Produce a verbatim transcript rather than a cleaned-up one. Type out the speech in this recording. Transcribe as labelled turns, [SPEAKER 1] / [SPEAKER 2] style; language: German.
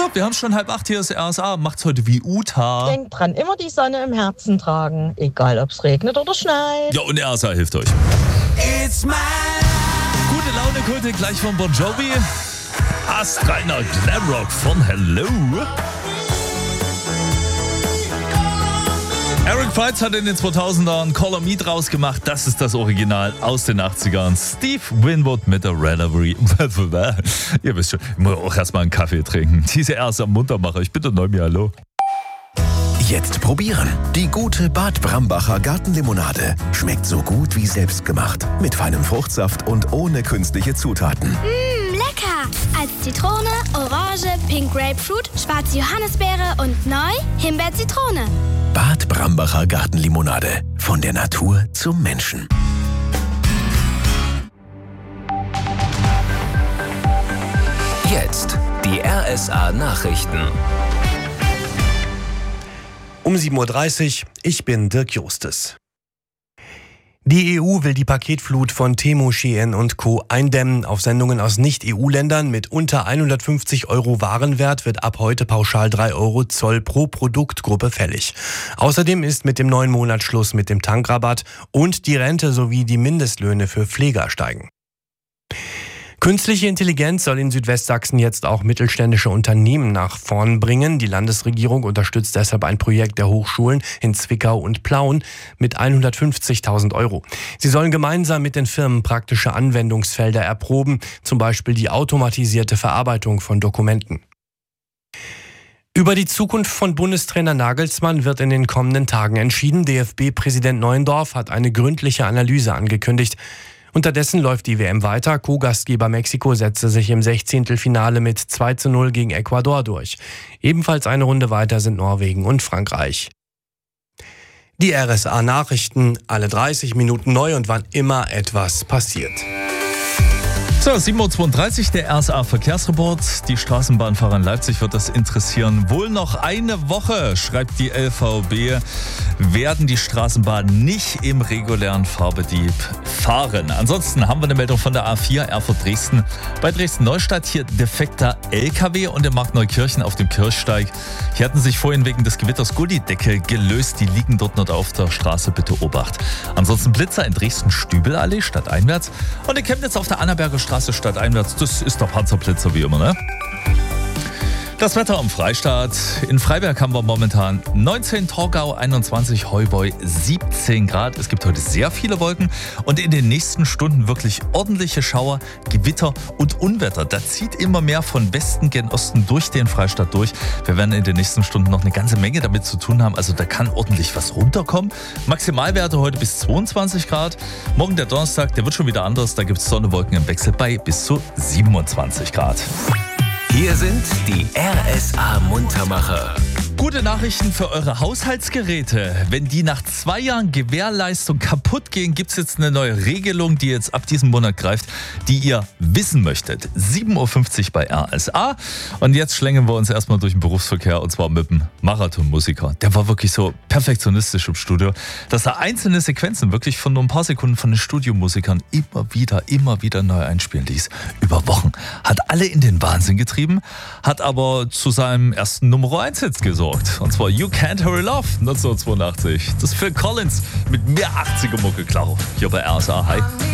[SPEAKER 1] So, wir haben schon halb acht, hier ist R S A. Macht's heute wie Uta.
[SPEAKER 2] Denkt dran, immer die Sonne im Herzen tragen. Egal, ob's regnet oder schneit.
[SPEAKER 1] Ja, und R S A hilft euch. It's my Gute Laune, Kulte, gleich von Bon Jovi. Astreiner Glamrock von Hello. Eric Prydz hat in den zweitausendern Call on Me draus gemacht. Das ist das Original aus den achtzigern. Steve Winwood mit der Revelry. Ihr wisst schon, ich muss auch erstmal einen Kaffee trinken. Diese erste Muntermacher. Ich bitte neu mir hallo.
[SPEAKER 3] Jetzt probieren. Die gute Bad Brambacher Gartenlimonade. Schmeckt so gut wie selbstgemacht. Mit feinem Fruchtsaft und ohne künstliche Zutaten.
[SPEAKER 4] Mmh, lecker! Als Zitrone, Orange, Pink Grapefruit, schwarze Johannisbeere und neu Himbeer-Zitrone.
[SPEAKER 3] Bad Brambacher Gartenlimonade. Von der Natur zum Menschen.
[SPEAKER 5] Jetzt die R S A Nachrichten.
[SPEAKER 6] Um sieben Uhr dreißig, ich bin Dirk Justes. Die E U will die Paketflut von Temu, Shein und Co. eindämmen. Auf Sendungen aus Nicht-E U-Ländern mit unter hundertfünfzig Euro Warenwert wird ab heute pauschal drei Euro Zoll pro Produktgruppe fällig. Außerdem ist mit dem neuen Monat Schluss mit dem Tankrabatt und die Rente sowie die Mindestlöhne für Pfleger steigen. Künstliche Intelligenz soll in Südwestsachsen jetzt auch mittelständische Unternehmen nach vorn bringen. Die Landesregierung unterstützt deshalb ein Projekt der Hochschulen in Zwickau und Plauen mit hundertfünfzigtausend Euro. Sie sollen gemeinsam mit den Firmen praktische Anwendungsfelder erproben, zum Beispiel die automatisierte Verarbeitung von Dokumenten. Über die Zukunft von Bundestrainer Nagelsmann wird in den kommenden Tagen entschieden. D F B-Präsident Neuendorf hat eine gründliche Analyse angekündigt. Unterdessen läuft die W M weiter. Co-Gastgeber Mexiko setzte sich im Sechzehntelfinale mit zwei zu null gegen Ecuador durch. Ebenfalls eine Runde weiter sind Norwegen und Frankreich. Die R S A-Nachrichten, alle dreißig Minuten neu und wann immer etwas passiert.
[SPEAKER 1] So, sieben Uhr zweiunddreißig, der R S A-Verkehrsreport. Die Straßenbahnfahrer in Leipzig wird das interessieren. Wohl noch eine Woche, schreibt die L V B, werden die Straßenbahnen nicht im regulären Fahrbetrieb fahren. Ansonsten haben wir eine Meldung von der A vier, Erfurt Dresden. Bei Dresden-Neustadt hier defekter L K W und in Markneukirchen auf dem Kirchsteig. Hier hatten sich vorhin wegen des Gewitters Gullideckel gelöst. Die liegen dort noch auf der Straße, bitte Obacht. Ansonsten Blitzer in Dresden-Stübelallee stadteinwärts und in Chemnitz auf der Annaberger Straße. Straße stadteinwärts, das ist der Panzerblitzer wie immer, ne? Das Wetter am Freistaat. In Freiberg haben wir momentan neunzehn, Torgau einundzwanzig, Heubeu siebzehn Grad. Es gibt heute sehr viele Wolken und in den nächsten Stunden wirklich ordentliche Schauer, Gewitter und Unwetter. Da zieht immer mehr von Westen gen Osten durch den Freistaat durch. Wir werden in den nächsten Stunden noch eine ganze Menge damit zu tun haben. Also da kann ordentlich was runterkommen. Maximalwerte heute bis zweiundzwanzig Grad. Morgen der Donnerstag, der wird schon wieder anders. Da gibt es Sonne, Wolken im Wechsel bei bis zu siebenundzwanzig Grad.
[SPEAKER 5] Hier sind die R S A-Muntermacher.
[SPEAKER 1] Gute Nachrichten für eure Haushaltsgeräte. Wenn die nach zwei Jahren Gewährleistung kaputt gehen, gibt es jetzt eine neue Regelung, die jetzt ab diesem Monat greift, die ihr wissen möchtet. sieben Uhr fünfzig bei R S A. Und jetzt schlängeln wir uns erstmal durch den Berufsverkehr und zwar mit dem Marathonmusiker. Der war wirklich so perfektionistisch im Studio, dass er einzelne Sequenzen wirklich von nur ein paar Sekunden von den Studiomusikern immer wieder, immer wieder neu einspielen ließ. Über Wochen. Hat alle in den Wahnsinn getrieben, hat aber zu seinem ersten Nummer eins Hit gesorgt. Und zwar You Can't Hurry Love neunzehnhundertzweiundachtzig. Das ist Phil Collins mit mehr achtziger Mucke, klar. Hier bei R S A. Hi.